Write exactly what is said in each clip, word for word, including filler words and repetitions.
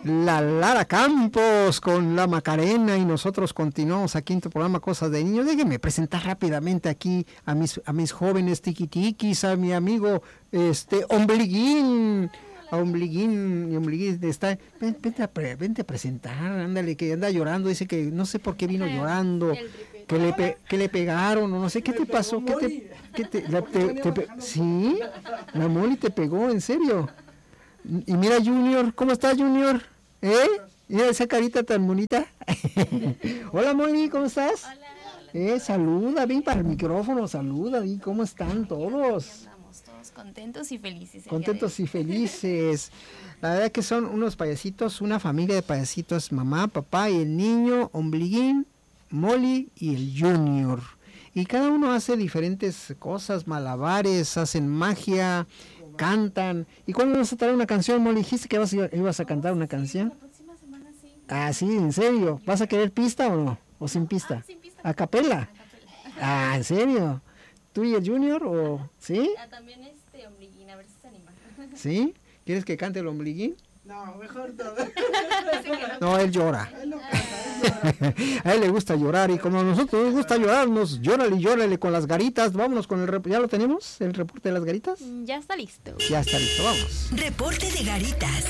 la Lara Campos con la Macarena y nosotros continuamos aquí en tu programa Cosas de Niños. Déjenme presentar rápidamente aquí a mis a mis jóvenes tiquitiquis, a mi amigo este Ombliguín, a Ombliguín, y Ombliguín está, ven, vente, a pre, vente a presentar, ándale, que anda llorando, dice que no sé por qué vino llorando, que le, pe, que le pegaron, o no sé, ¿qué te pasó? ¿Qué te, qué te, la, te, te, te, sí, la Moli te pegó, en serio. Y mira Junior, ¿cómo estás Junior? ¿Eh? Mira esa carita tan bonita. Hola Moni, ¿cómo estás? Hola, hola. Eh, saluda, ven para el micrófono, saluda, ven, ¿cómo están todos? Aquí andamos todos contentos y felices. Contentos y felices. La verdad que son unos payasitos, una familia de payasitos, mamá, papá y el niño, Ombliguín, Molly y el Junior. Y cada uno hace diferentes cosas, malabares, hacen magia, cantan. ¿Y cuándo vas a traer una canción, Molly? Dijiste que vas a, ibas a cantar una canción. La próxima semana sí. Ah, sí, en serio. ¿Vas a querer pista o no? ¿O sin pista? Ah, sin pista. ¿A capela? A capela. Ah, ¿en serio? ¿Tú y el Junior o sí? Ah, también este Ombliguín, a ver si se anima. ¿Sí? ¿Quieres que cante el Ombliguín? No, mejor todo. No, él llora. Él no canta, él llora. A él le gusta llorar y como a nosotros nos gusta llorarnos, llórale y llórale con las garitas. Vámonos con el rep- ¿ya lo tenemos? ¿El reporte de las garitas? Ya está listo. Ya está listo, vamos. Reporte de garitas.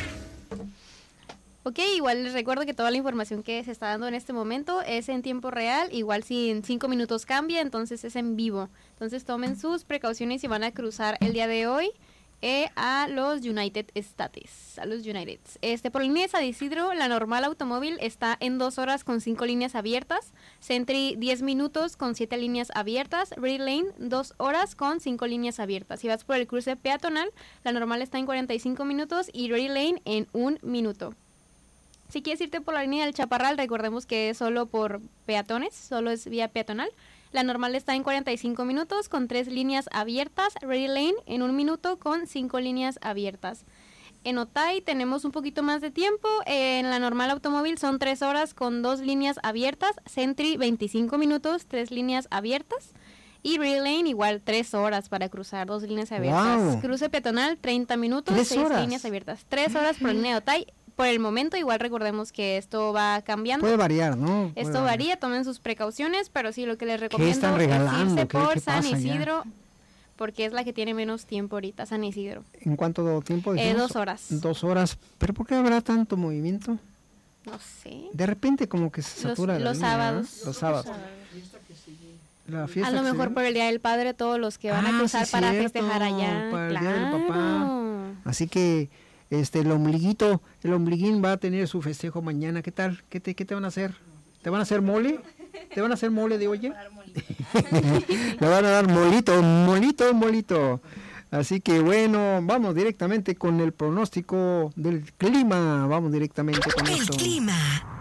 Ok, igual les recuerdo que toda la información que se está dando en este momento es en tiempo real, igual si en cinco minutos cambia, entonces es en vivo. Entonces tomen sus precauciones y van a cruzar el día de hoy eh, a los United States, a los United. Este, por línea de San Isidro, la normal automóvil está en dos horas con cinco líneas abiertas, Sentry diez minutos con siete líneas abiertas, Ready Lane dos horas con cinco líneas abiertas. Si vas por el cruce peatonal, la normal está en cuarenta y cinco minutos y Ready Lane en un minuto. Si quieres irte por la línea del Chaparral, recordemos que es solo por peatones, solo es vía peatonal. La normal está en cuarenta y cinco minutos con tres líneas abiertas, Ready Lane en un minuto con cinco líneas abiertas. En Otay tenemos un poquito más de tiempo, en la normal automóvil son tres horas con dos líneas abiertas, Sentry veinticinco minutos, tres líneas abiertas. Y Ready Lane igual tres horas para cruzar, dos líneas abiertas. Wow. Cruce peatonal treinta minutos, ¿Tres seis horas? líneas abiertas. tres horas por línea de Otay. Por el momento igual recordemos que esto va cambiando. Puede variar, ¿no? Puede Esto variar. varía, tomen sus precauciones, pero sí lo que les ¿Qué recomiendo están es regalando? irse ¿Qué- por qué San pasa ya? Isidro, porque es la que tiene menos tiempo ahorita, San Isidro. ¿En cuánto tiempo? Eh, dijimos? dos horas. Dos horas. ¿Pero por qué habrá tanto movimiento? No sé. De repente como que se Los, satura la los línea, ¿no? sábados. Los sábados. La fiesta A lo que se mejor llama- por el Día del Padre, todos los que van Ah, a cruzar sí, para cierto, festejar allá. para el claro. Día del Papá. Así que este el ombliguito, el ombliguín va a tener su festejo mañana. ¿Qué tal? ¿Qué te, qué te van a hacer? ¿Te van a hacer mole? ¿Te van a hacer mole de oye? Le van a dar molito, molito, molito. Así que bueno, vamos directamente con el pronóstico del clima. Vamos directamente con El esto. clima.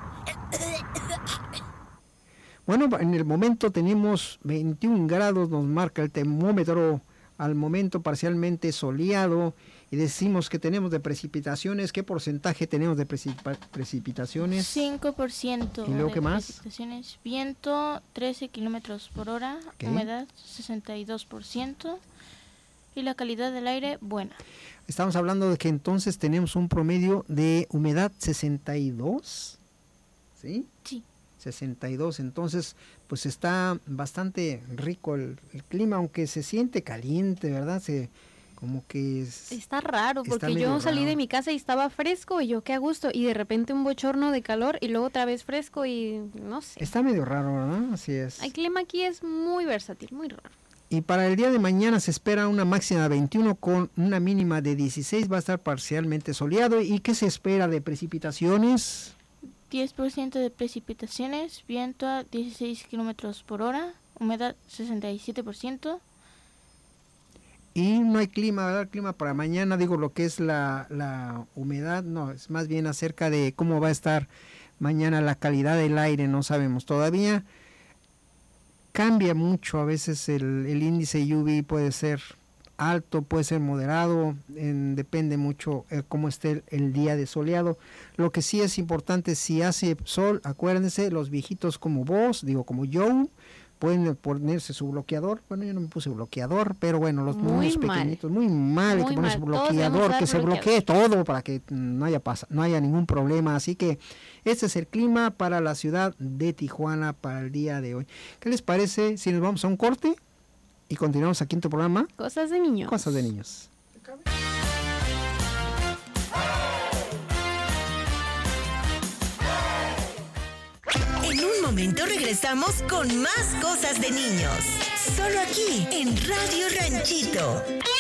Bueno, en el momento tenemos veintiún grados, nos marca el termómetro, al momento parcialmente soleado, y decimos que tenemos de precipitaciones. ¿Qué porcentaje tenemos de precipa- precipitaciones? cinco por ciento ¿Y luego de qué más? precipitaciones, viento trece kilómetros por hora, Ok. humedad sesenta y dos por ciento y la calidad del aire buena. Estamos hablando de que entonces tenemos un promedio de humedad sesenta y dos, ¿sí? Sí. sesenta y dos, entonces pues está bastante rico el, el clima, aunque se siente caliente, ¿verdad? Se como que es- Está raro, Está porque medio yo salí raro. de mi casa y estaba fresco, y yo qué a gusto, y de repente un bochorno de calor, y luego otra vez fresco, y no sé. está medio raro, ¿verdad? Así es. El clima aquí es muy versátil, muy raro. Y para el día de mañana se espera una máxima de veintiuno con una mínima de dieciséis, va a estar parcialmente soleado. ¿Y qué se espera de precipitaciones? diez por ciento de precipitaciones, viento a dieciséis kilómetros por hora, humedad sesenta y siete por ciento. Y no hay clima, ¿verdad? El clima para mañana, digo lo que es la, la humedad, no, es más bien acerca de cómo va a estar mañana la calidad del aire, no sabemos todavía. Cambia mucho, a veces el, el índice U V puede ser alto, puede ser moderado, en, depende mucho eh, cómo esté el, el día de soleado. Lo que sí es importante, si hace sol, acuérdense, los viejitos como vos, digo como yo, pueden ponerse su bloqueador. Bueno, yo no me puse bloqueador, pero bueno, los Muy niños mal. pequeñitos, muy mal, hay Muy que ponerse mal. Todos debemos bloqueador, usar que se bloquee todo para que no haya pasa, no haya ningún problema. Así que este es el clima para la ciudad de Tijuana para el día de hoy. ¿Qué les parece si nos vamos a un corte y continuamos aquí en tu programa? Cosas de niños. Cosas de niños. En un momento regresamos con más cosas de niños. Solo aquí en Radio Ranchito.